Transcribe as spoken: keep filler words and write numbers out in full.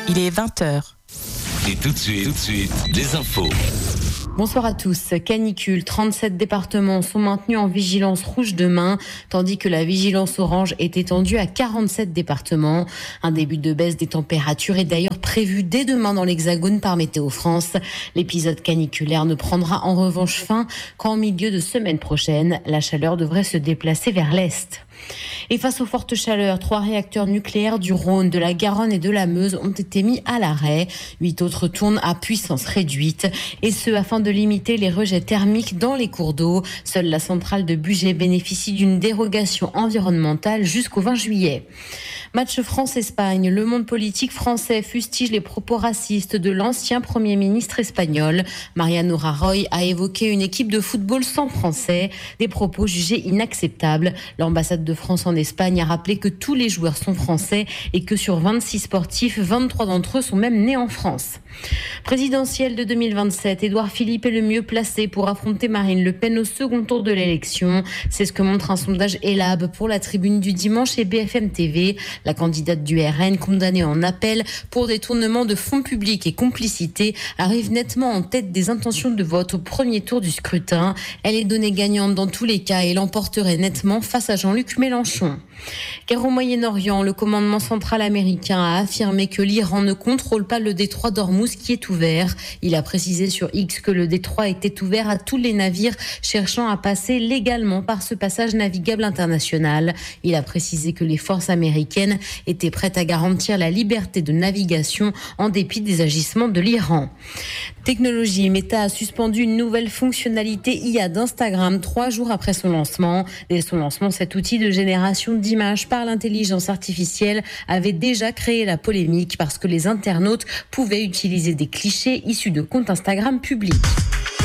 Il est vingt heures. Et tout de suite, tout de suite, les infos. Bonsoir à tous. Canicule, trente-sept départements sont maintenus en vigilance rouge demain, tandis que la vigilance orange est étendue à quarante-sept départements. Un début de baisse des températures est d'ailleurs prévu dès demain dans l'Hexagone par Météo France. L'épisode caniculaire ne prendra en revanche fin qu'en milieu de semaine prochaine. La chaleur devrait se déplacer vers l'est. Et face aux fortes chaleurs, trois réacteurs nucléaires du Rhône, de la Garonne et de la Meuse ont été mis à l'arrêt. Huit autres tournent à puissance réduite. Et ce, afin de limiter les rejets thermiques dans les cours d'eau. Seule la centrale de Bugey bénéficie d'une dérogation environnementale jusqu'au vingt juillet. Match France-Espagne. Le monde politique français fustige les propos racistes de l'ancien Premier ministre espagnol. Mariano Rajoy a évoqué une équipe de football sans Français. Des propos jugés inacceptables. L'ambassade de France en Espagne a rappelé que tous les joueurs sont français et que sur vingt-six sportifs, vingt-trois d'entre eux sont même nés en France. Présidentielle de deux mille vingt-sept, Édouard Philippe est le mieux placé pour affronter Marine Le Pen au second tour de l'élection. C'est ce que montre un sondage Elab pour la Tribune du dimanche et B F M T V. La candidate du R N, condamnée en appel pour détournement de fonds publics et complicité, arrive nettement en tête des intentions de vote au premier tour du scrutin. Elle est donnée gagnante dans tous les cas et l'emporterait nettement face à Jean-Luc Mélenchon. Car au Moyen-Orient, le commandement central américain a affirmé que l'Iran ne contrôle pas le détroit d'Ormuz qui est ouvert. Il a précisé sur X que le détroit était ouvert à tous les navires cherchant à passer légalement par ce passage navigable international. Il a précisé que les forces américaines étaient prêtes à garantir la liberté de navigation en dépit des agissements de l'Iran. Technologie, Meta a suspendu une nouvelle fonctionnalité I A d'Instagram trois jours après son lancement. Dès son lancement, cet outil de génération d'images par l'intelligence artificielle avait déjà créé la polémique parce que les internautes pouvaient utiliser des clichés issus de comptes Instagram publics.